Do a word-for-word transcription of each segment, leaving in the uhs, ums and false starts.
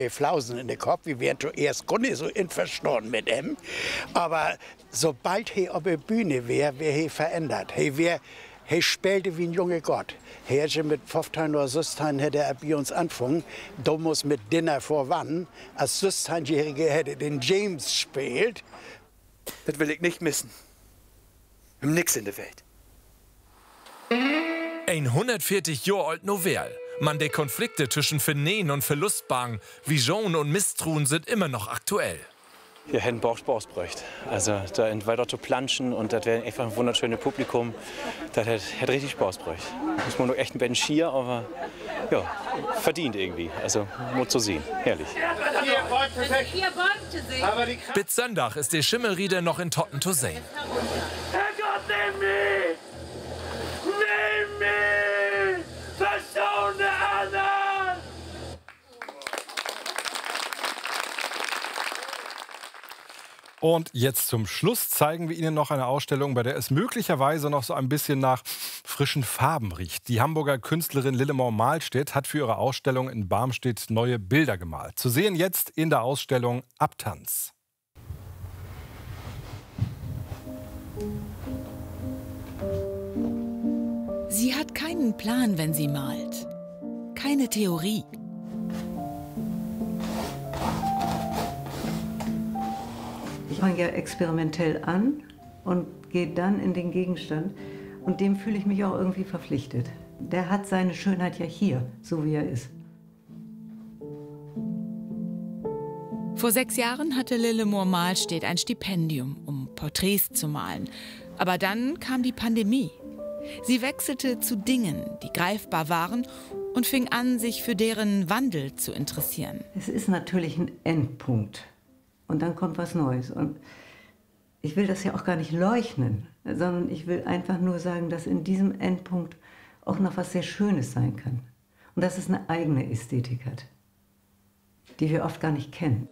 Flausen in den Kopf, wir wären zuerst gar nicht so einverstanden mit ihm. Aber sobald er auf der Bühne wäre, wäre er verändert. Er, wär, er spielte wie ein junger Gott. Er hätte mit fünfzehn oder sechzehn hätte er bei uns angefangen. Da muss mit Dinner vor wann. Als sechzehnjähriger hätte den James gespielt. Das will ich nicht missen. Nix in der Welt. Ein hundertvierzig Jahre alt Novell. Man, die Konflikte zwischen Vernehen und Verlustbang, Vision und Misstrauen sind immer noch aktuell. Wir hätten Bauchspaß bräucht. Also da weiter zu planschen und das wäre einfach ein wunderschönes Publikum. Das hätte, hätte richtig Spaß bräucht. Muss man nur echt ein bisschen schier, aber ja, verdient irgendwie. Also muss zu sehen. Herrlich. Bis Sonntag ist der Schimmelrieder noch in Totten zu sehen. Herrgott, nimm mich! Nimm mich! Verschone der anderen! Und jetzt zum Schluss zeigen wir Ihnen noch eine Ausstellung, bei der es möglicherweise noch so ein bisschen nach frischen Farben riecht. Die Hamburger Künstlerin Lillemor Mahlstedt hat für ihre Ausstellung in Barmstedt neue Bilder gemalt. Zu sehen jetzt in der Ausstellung Abtanz. Sie hat keinen Plan, wenn sie malt. Keine Theorie. Ich fange ja experimentell an und gehe dann in den Gegenstand. Und dem fühle ich mich auch irgendwie verpflichtet. Der hat seine Schönheit ja hier, so wie er ist. Vor sechs Jahren hatte Lillemor Mahlstedt ein Stipendium, um Porträts zu malen. Aber dann kam die Pandemie. Sie wechselte zu Dingen, die greifbar waren, und fing an, sich für deren Wandel zu interessieren. Es ist natürlich ein Endpunkt. Und dann kommt was Neues. Und ich will das ja auch gar nicht leugnen, sondern ich will einfach nur sagen, dass in diesem Endpunkt auch noch was sehr Schönes sein kann. Und dass es eine eigene Ästhetik hat, die wir oft gar nicht kennen.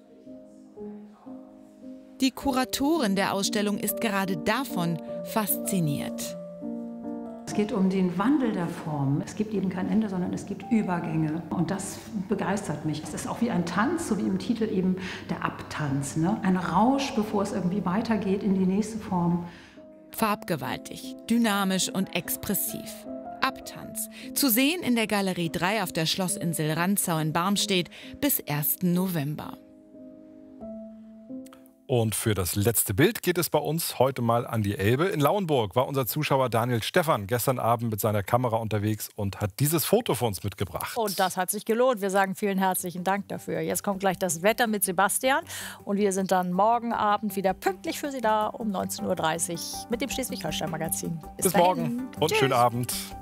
Die Kuratorin der Ausstellung ist gerade davon fasziniert. Es geht um den Wandel der Form. Es gibt eben kein Ende, sondern es gibt Übergänge. Und das begeistert mich. Es ist auch wie ein Tanz, so wie im Titel eben der Abtanz. Ne? Ein Rausch, bevor es irgendwie weitergeht in die nächste Form. Farbgewaltig, dynamisch und expressiv. Abtanz. Zu sehen in der Galerie drei auf der Schlossinsel Rantzau in Barmstedt bis ersten November. Und für das letzte Bild geht es bei uns heute mal an die Elbe. In Lauenburg war unser Zuschauer Daniel Stephan gestern Abend mit seiner Kamera unterwegs und hat dieses Foto für uns mitgebracht. Und das hat sich gelohnt. Wir sagen vielen herzlichen Dank dafür. Jetzt kommt gleich das Wetter mit Sebastian. Und wir sind dann morgen Abend wieder pünktlich für Sie da um neunzehn Uhr dreißig mit dem Schleswig-Holstein-Magazin. Bis, Bis morgen und Tschüss. schönen Abend.